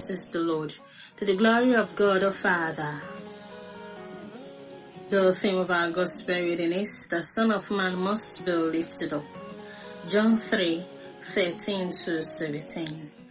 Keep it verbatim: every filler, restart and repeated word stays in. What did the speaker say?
says the Lord, to the glory of God our Father. The theme of our gospel reading is, the Son of Man must be lifted up. John three, thirteen to seventeen.